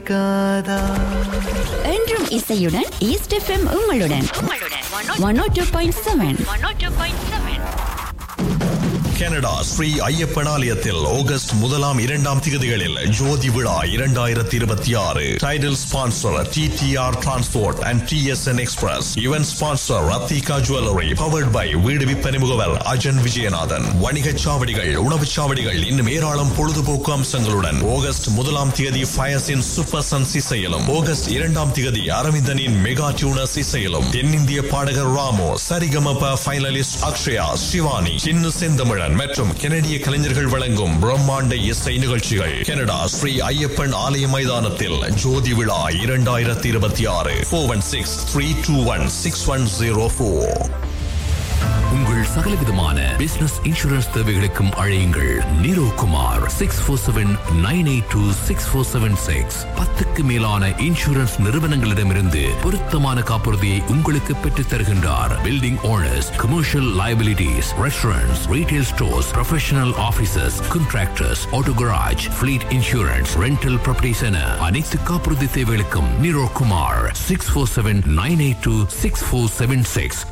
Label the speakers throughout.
Speaker 1: கேட்காதா?
Speaker 2: என்றும் இசையுடன் east FM உங்களுடன் 102.7.
Speaker 3: கனடா ஸ்ரீ ஐயப்பன் ஆலயத்தில் ஆகஸ்ட் 1-2 திகதிகளில் ஜோதி விழா 2026. Title sponsor TTR transport and TSN express. Event sponsor Rathika jewellery. Powered by வீடு விற்பனை முகவர் அஜன் விஜயநாதன். வணிகச் சாவடிகள், உணவுச் சாவடிகள், இன்னும் ஏராளம் பொழுதுபோக்கு அம்சங்களுடன் ஆகஸ்ட் 1 திகதி ஃபயர்ஸின் சூப்பர் சன்ஸ் இசையிலும், ஆகஸ்ட் 2 திகதி அரவிந்தனின் மெகா டியூனர்ஸ் இசையிலும், தென்னிந்திய பாடகர் ராமோ, சரிகமப ஃபைனலிஸ்ட் அக்ஷயா, சிவானி, சின்னு செந்தமிழன் மற்றும் கனடிய கலைஞர்கள் வழங்கும் பிரம்மாண்ட இசை நிகழ்ச்சிகள். கனடா ஸ்ரீ ஐயப்பன் ஆலய மைதானத்தில் ஜோதி விழா 2026. 416-321-6104.
Speaker 4: உங்கள் சகலவிதமான பிசினஸ் இன்சூரன்ஸ் தேவைகளுக்கும் அழையுங்கள் நீரோ குமார் 647-982-6476. 10க்கு மேலான இன்சூரன்ஸ் நிறுவனங்களிடமிருந்து பொருத்தமான காப்புறுதியை உங்களுக்கு பெற்றுத் தருகின்றார். Building owners, commercial liabilities, restaurants, retail stores, professional offices, contractors, auto garage, fleet insurance, rental properties என அனைத்து காப்புறுதி தேவைகளுக்கும் நீரோ குமார் 647-982-6476.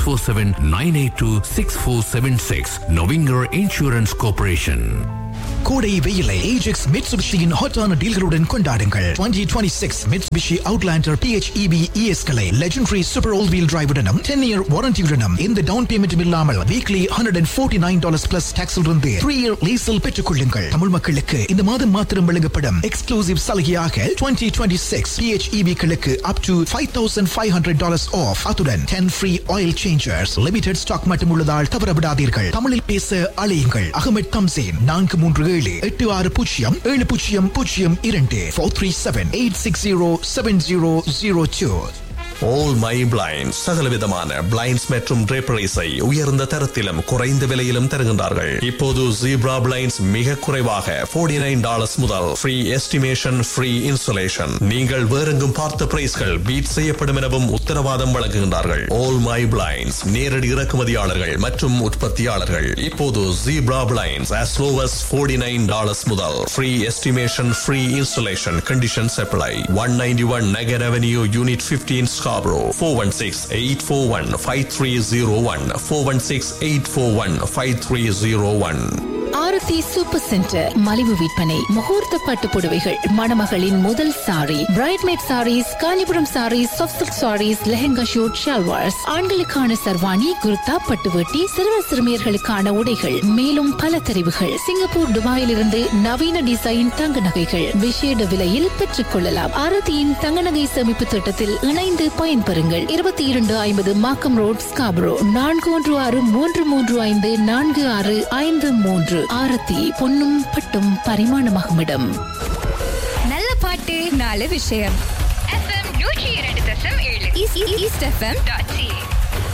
Speaker 4: 647-982-6476. Novinger Insurance Corporation.
Speaker 5: கோடை வெயிலை ஏஜெக்ஸ் மிட்சுபிஷியின் ஹாட்டான டீல்களுடன் கொண்டாடுங்கள். 2026 Mitsubishi Outlander PHEV ES-களை legendary super all wheel டிரைவுடனும் 10-year வாரண்டியுடனும் இந்த டவுன் பேமெண்ட் இல்லாமல் வீக்லி $149 பிளஸ் டாக்ஸில் இருந்து 3-year லீஸில் பெற்றுக் கொள்ளுங்கள். தமிழ் மக்களுக்கு இந்த மாதம் மாத்திரம் வழங்கப்படும் எக்ஸ்க்ளூசிவ் சலுகையாக 2026 PHEV-களுக்கு up to $5,500 ஆஃப். அத்துடன் 10 free oil changers. Limited stock மட்டும் உள்ளதால் தவறவிடாதீர்கள். தமிழில் பேச அழையுங்கள். அகமது தம்சேன் 437-860702 437-860-7002.
Speaker 3: All My Blinds சகலவிதமான பிளைண்ட்ஸ் மற்றும் draperies-ஐ உயர்ந்த தரத்திலும் குறைந்த விலையிலும் தருகின்றார்கள். இப்போது ஜீப்ரா பிளைண்ட்ஸ் மிக குறைவாக $49 முதல் ஃப்ரீ எஸ்டிமேஷன், ஃப்ரீ இன்சுலேஷன். நீங்கள் வேறெங்கும் பார்த்த பிரைஸ்கள் பீட் செய்யப்படும் எனவும் உத்தரவாதம் வழங்குகின்றார்கள். All My Blinds நேரடி இறக்குமதியாளர்கள் மற்றும் உற்பத்தியாளர்கள். இப்போது zebra blinds as low as $49 முதல் free estimation, free insulation. Conditions apply. 191 Nagar Avenue, Unit 15, Scarborough. 416-841-5301. 416-841-5301.
Speaker 6: ஆரத்தி சூப்பர் சென்டர் மலிவு விற்பனை. முகூர்த்த பட்டு புடவைகள், மணமகளின் முதல் sorry, பிரைட்மேட் saris, Kanchipuram saris, soft silk saris, lehenga shoot, shalwars, ஆண்களுக்கான சர்வாணி, குர்தா, பட்டுவட்டி, சிறுவர் சிறுமியர்களுக்கான உடைகள், மேலும் பல தெரிவுகள். சிங்கப்பூர், துபாயிலிருந்து நவீன டிசைன் தங்க நகைகள் விசேட விலையில் பெற்றுக் கொள்ளலாம். ஆரத்தியின் தங்க நகை சேமிப்பு திட்டத்தில் இணைந்து பயன்பெறுங்கள். 2250 மாக்கம் ரோட், ஸ்காபரோ. 4163354653. ஆரத்தி பொன்னும் பட்டும் பரிமாணமாகும் இடம்.
Speaker 7: நல்ல பாட்டு, நல்ல விஷயம். FM 102.7 east FM.ca